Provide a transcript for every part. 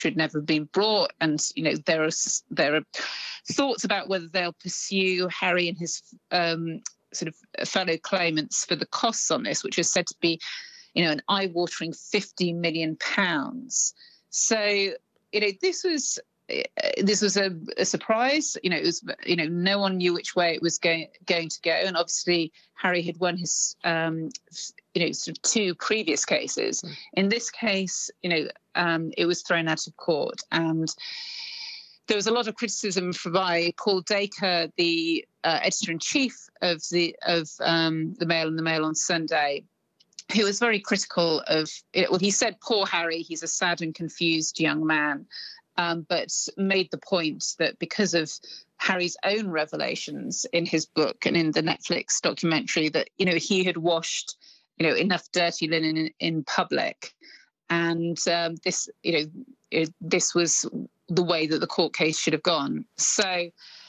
had never been brought, and there are thoughts about whether they'll pursue Harry and his sort of fellow claimants for the costs on this, which is said to be an eye-watering £50 million. So this was a surprise. It was no one knew which way it was going to go, and obviously Harry had won his sort of two previous cases. In this case, it was thrown out of court, and there was a lot of criticism by Paul Dacre, the editor-in-chief of the Mail and the Mail on Sunday, who was very critical of it. Well, he said, "Poor Harry, he's a sad and confused young man," but made the point that because of Harry's own revelations in his book and in the Netflix documentary, that he had washed enough dirty linen in public, and this was the way that the court case should have gone. So,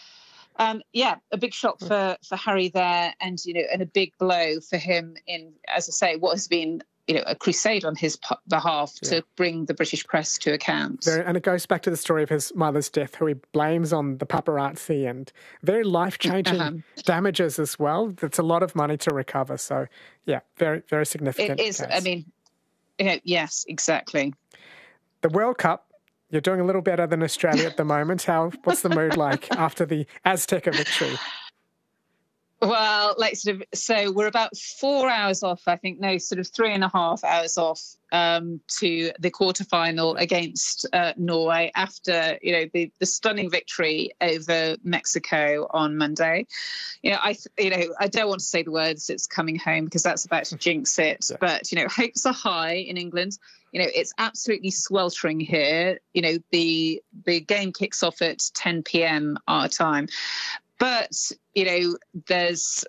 a big shock for Harry there, and and a big blow for him in, as I say, what has been a crusade on his behalf to bring the British press to account. And it goes back to the story of his mother's death, who he blames on the paparazzi, and very life-changing damages as well. That's a lot of money to recover. So, very, very significant. It is. Case. I mean, yes, exactly. The World Cup. You're doing a little better than Australia at the moment. What's the mood like after the Azteca victory? Well, so we're about 4 hours off, I think, no, sort of 3.5 hours off to the quarterfinal against Norway after, the stunning victory over Mexico on Monday. I don't want to say the words "it's coming home" because that's about to jinx it. Yeah. But, hopes are high in England. It's absolutely sweltering here. The game kicks off at 10 p.m. our time. But, there's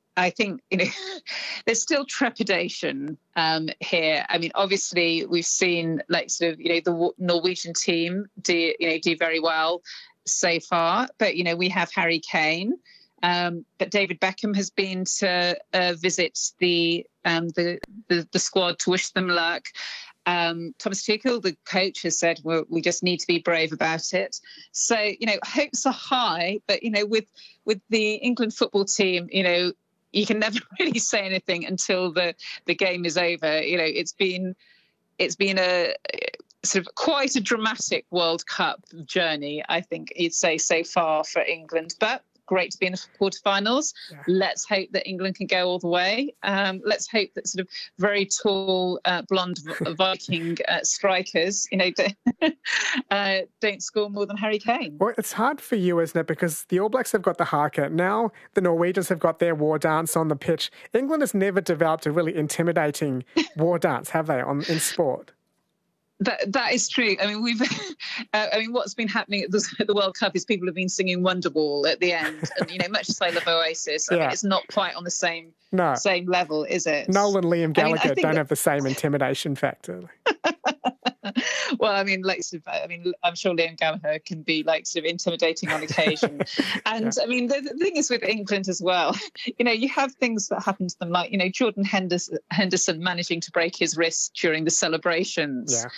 still trepidation here. I mean, obviously, we've seen the Norwegian team do very well so far. But, we have Harry Kane. But David Beckham has been to visit the squad to wish them luck. Thomas Tuchel, the coach, has said, well, we just need to be brave about it. So, hopes are high, but, with the England football team, you can never really say anything until the game is over. It's been a sort of quite a dramatic World Cup journey, I think you'd say, so far for England. But great to be in the quarterfinals. Yeah. Let's hope that England can go all the way. Let's hope that sort of very tall, blonde Viking strikers, don't score more than Harry Kane. Well, it's hard for you, isn't it? Because the All Blacks have got the haka. Now the Norwegians have got their war dance on the pitch. England has never developed a really intimidating war dance, have they, in sport? That is true. I mean, what's been happening at the World Cup is people have been singing Wonderwall at the end, and much as I love Oasis, I mean, it's not quite on the same level, is it? Noel and Liam Gallagher don't have the same intimidation factor. Well, I'm sure Liam Gallagher can be sort of intimidating on occasion. And I mean, the thing is with England as well, you have things that happen to them, like, Jordan Henderson managing to break his wrist during the celebrations. Yeah.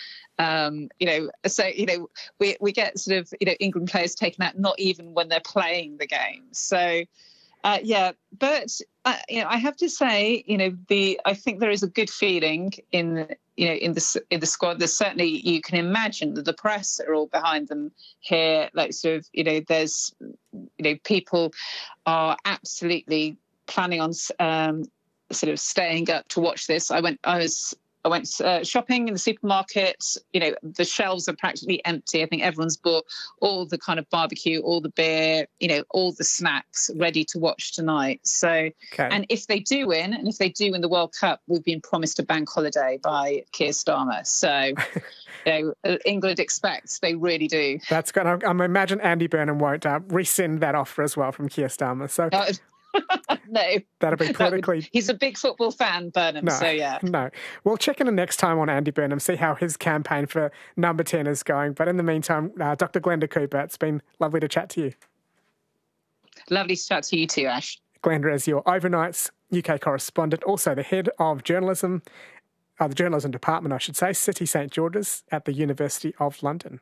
We get sort of, England players taken out, not even when they're playing the game. So, but I have to say, I think there is a good feeling in the squad. There's certainly, you can imagine that the press are all behind them here. There's, people are absolutely planning on sort of staying up to watch this. I went shopping in the supermarket. The shelves are practically empty. I think everyone's bought all the kind of barbecue, all the beer, all the snacks ready to watch tonight. So, And if they do win, and if they do win the World Cup, we've been promised a bank holiday by Keir Starmer. So, England expects, they really do. That's good. I imagine Andy Burnham won't rescind that offer as well from Keir Starmer. So. No. That'll be politically... He's a big football fan, Burnham, so yeah. No. We'll check in the next time on Andy Burnham, see how his campaign for number 10 is going. But in the meantime, Dr. Glenda Cooper, it's been lovely to chat to you. Lovely to chat to you too, Ash. Glenda is your Overnight's UK correspondent, also the head of journalism the journalism department, I should say, City St George's at the University of London.